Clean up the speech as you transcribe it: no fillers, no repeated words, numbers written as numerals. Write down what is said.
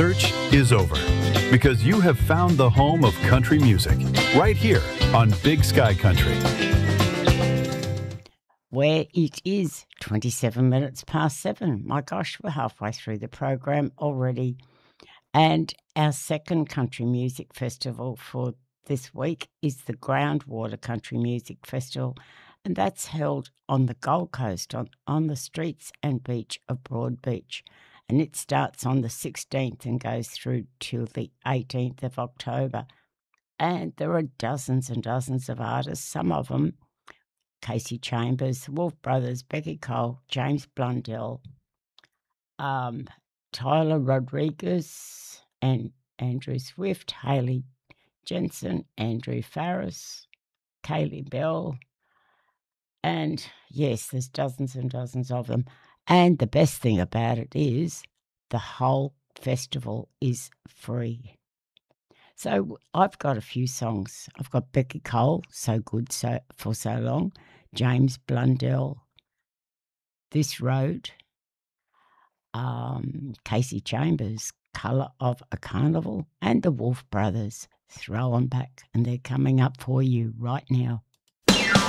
search is over because you have found the home of country music right here on Big Sky Country. Where it is 27 minutes past 7. My gosh, we're halfway through the program already. And our second country music festival for this week is the Groundwater Country Music Festival, and that's held on the Gold Coast, on the streets and beach of Broadbeach. And it starts on the 16th and goes through till the 18th of October. And there are dozens and dozens of artists, some of them Casey Chambers, the Wolf Brothers, Becky Cole, James Blundell, Tyler Rodriguez and Andrew Swift, Haley Jensen, Andrew Farris, Kaylee Bell, and yes, there's dozens and dozens of them. And the best thing about it is the whole festival is free. So I've got a few songs. I've got Becky Cole, So Good for So Long, James Blundell, This Road, Casey Chambers, Colour of a Carnival, and the Wolf Brothers, Throw 'em Back. And they're coming up for you right now.